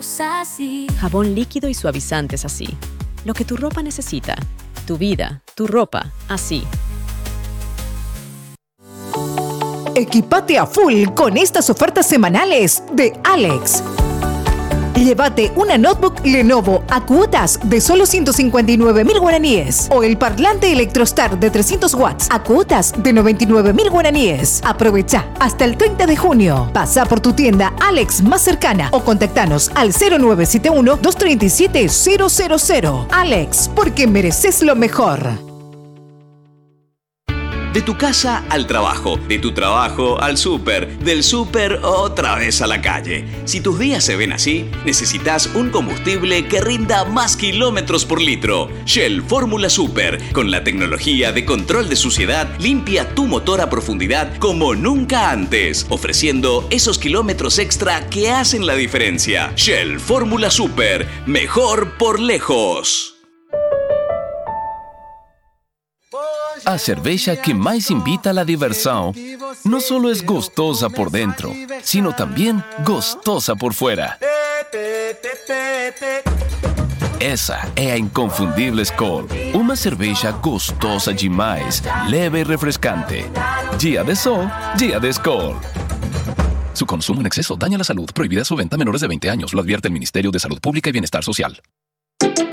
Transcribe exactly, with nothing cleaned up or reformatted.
usa así. Jabón líquido y suavizantes así. Lo que tu ropa necesita. Tu vida, tu ropa, así. Equipate a full con estas ofertas semanales de Alex. Llévate una notebook Lenovo a cuotas de solo ciento cincuenta y nueve mil guaraníes o el parlante Electrostar de trescientos watts a cuotas de noventa y nueve mil guaraníes. Aprovecha hasta el treinta de junio. Pasa por tu tienda Alex más cercana o contactanos al cero nueve siete uno, dos tres siete, cero cero cero. Alex, porque mereces lo mejor. De tu casa al trabajo, de tu trabajo al súper, del súper otra vez a la calle. Si tus días se ven así, necesitas un combustible que rinda más kilómetros por litro. Shell Fórmula Super, con la tecnología de control de suciedad, limpia tu motor a profundidad como nunca antes, ofreciendo esos kilómetros extra que hacen la diferencia. Shell Fórmula Super, mejor por lejos. A cerveja que mais invita a la diversión no solo es gostosa por dentro, sino también gostosa por fuera. Essa é a inconfundível Skol, uma cerveja gostosa demais, leve e refrescante. Dia de sol, dia de Skol. Su consumo en exceso daña la salud. Prohibida su venta a menores de veinte años. Lo advierte el Ministerio de Salud Pública y Bienestar Social.